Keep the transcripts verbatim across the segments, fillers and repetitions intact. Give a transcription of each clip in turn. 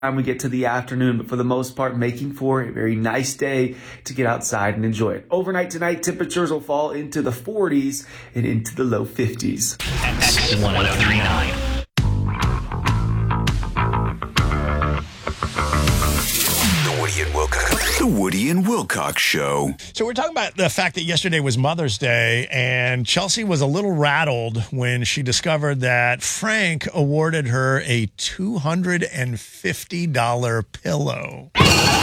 time we get to the afternoon, but for the most part, making for a very nice day to get outside and enjoy it. Overnight tonight, temperatures will fall into the forties and into the low fifties. X one oh three nine. The Woody and Wilcox. The Woody and Wilcox Show. So we're talking about the fact that yesterday was Mother's Day, and Chelsea was a little rattled when she discovered that Frank awarded her a two hundred fifty dollars pillow.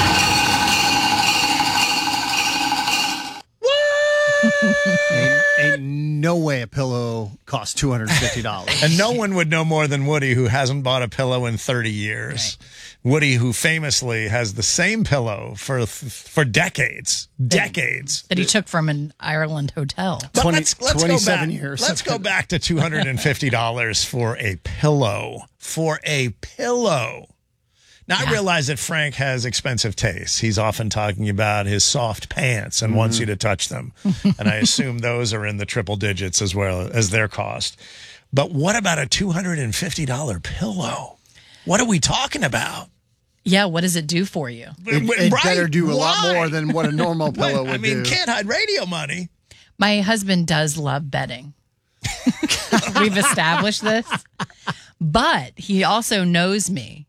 ain't, ain't no way a pillow costs two hundred fifty dollars. And no one would know more than Woody, who hasn't bought a pillow in thirty years. Right. Woody, who famously has the same pillow for for decades, decades. That he took from an Ireland hotel. But twenty, let's, let's twenty-seven go back, years. Let's go back to two hundred fifty dollars for a pillow. For a pillow. Now, yeah. I realize that Frank has expensive tastes. He's often talking about his soft pants and mm. wants you to touch them. And I assume those are in the triple digits as well as their cost. But what about a two hundred fifty dollars pillow? What are we talking about? Yeah, what does it do for you? It, it right? better do a Why? lot more than what a normal pillow would I mean, do. can't hide radio money. My husband does love bedding. We've established this. But he also knows me.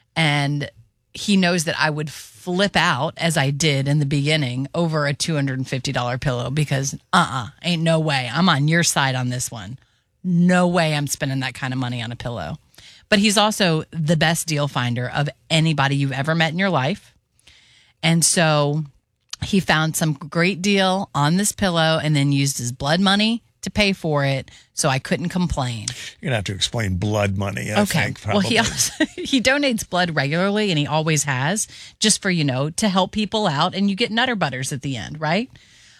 And he knows that I would flip out, as I did in the beginning, over a two hundred fifty dollars pillow because, uh-uh, ain't no way. I'm on your side on this one. No way I'm spending that kind of money on a pillow. But he's also the best deal finder of anybody you've ever met in your life. And so he found some great deal on this pillow and then used his blood money to pay for it, so I couldn't complain. You're going to have to explain blood money, I okay. think, probably. Well, he, also, he donates blood regularly, and he always has, just for, you know, to help people out, and you get Nutter Butters at the end, right?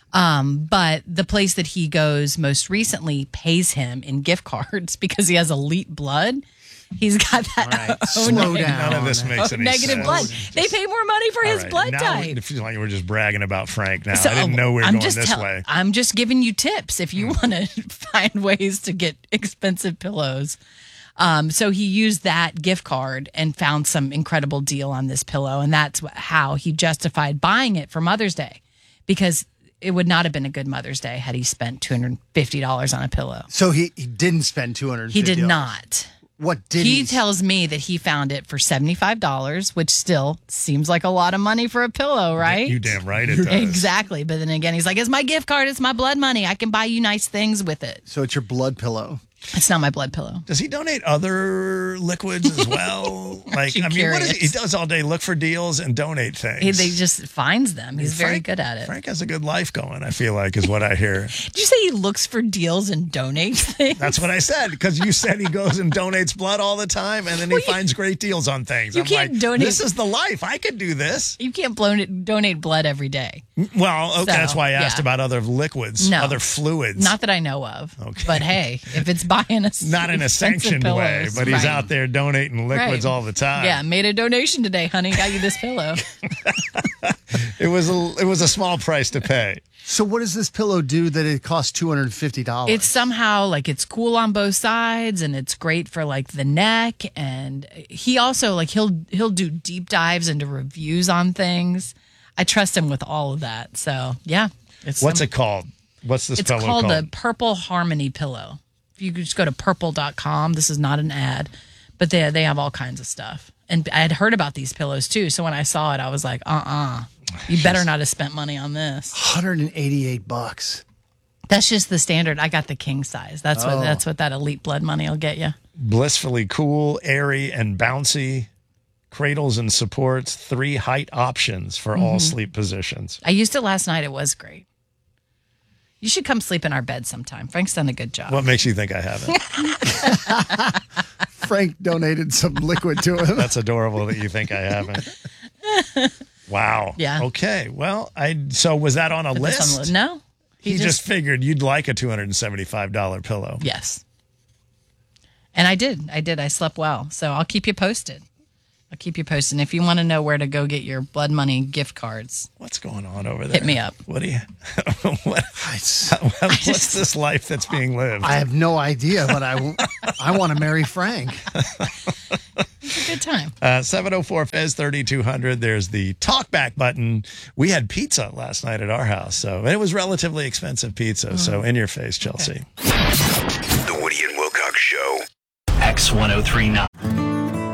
Um, but the place that he goes most recently pays him in gift cards because he has elite blood. He's got that. All right, oh, slow negative, down. None of this makes oh, any negative sense. blood. Just, they pay more money for his right, blood now type. It feels like we're just bragging about Frank now. So, I didn't know we were I'm going just this tell- way. I'm just giving you tips if you mm. want to find ways to get expensive pillows. Um, so he used that gift card and found some incredible deal on this pillow, and that's how he justified buying it for Mother's Day, because it would not have been a good Mother's Day had he spent two hundred fifty dollars on a pillow. So he, he didn't spend two hundred fifty dollars. He did not. What did he? He tells me that he found it for seventy-five dollars, which still seems like a lot of money for a pillow, right? You damn right it does. Exactly. But then again, he's like, it's my gift card. It's my blood money. I can buy you nice things with it. So it's your blood pillow. It's not my blood pillow. Does he donate other liquids as well? Like, I mean, curious. what is he? He does all day, look for deals and donate things. He, they just finds them. He's Frank, very good at it. Frank has a good life going, I feel like, is what I hear. Did you say he looks for deals and donates things? That's what I said, because you said he goes and donates blood all the time, and then he well, you, finds great deals on things. You I'm can't like, donate. This is the life. I could do this. You can't blow, donate blood every day. Well, okay, so, that's why I asked yeah. about other liquids, no, other fluids. Not that I know of. Okay. But hey, if it's buying us not in a sanctioned pillows, way, but he's right. out there donating liquids right. all the time. Yeah, made a donation today, honey. Got you this pillow. It was a it was a small price to pay. So what does this pillow do that it costs two hundred fifty dollars? It's somehow like it's cool on both sides, and it's great for like the neck. And he also like he'll he'll do deep dives into reviews on things. I trust him with all of that. So yeah, it's What's some, it called? What's this it's pillow called? called? the Purple Harmony pillow. If you could just go to purple dot com, this is not an ad, but they they have all kinds of stuff. And I had heard about these pillows too, so when I saw it, I was like, uh-uh, you better not have spent money on this. one hundred eighty-eight bucks. That's just the standard. I got the king size. That's Oh. what that's what that elite blood money will get you. Blissfully cool, airy, and bouncy. Cradles and supports. Three height options for all sleep positions. I used it last night. It was great. You should come sleep in our bed sometime. Frank's done a good job. What makes you think I haven't? Frank donated some liquid to him. That's adorable that you think I haven't. Wow. Yeah. Okay. Well, I so was that on a Put this list? on the- no. He, just, figured you'd like a two hundred seventy-five dollars pillow. Yes. And I did. I did. I slept well. So I'll keep you posted. I'll keep you posted. And if you want to know where to go get your blood money gift cards, What's going on over there? hit me up. What do you? what, It's- what's just- this life that's being lived? I have no idea, but I, I want to marry Frank. It's a good time. Uh, seven oh four Fez thirty-two hundred. There's the talkback button. We had pizza last night at our house, so and it was relatively expensive pizza. Mm. So in your face, Chelsea. The Woody and Wilcox Show. X ten thirty-nine.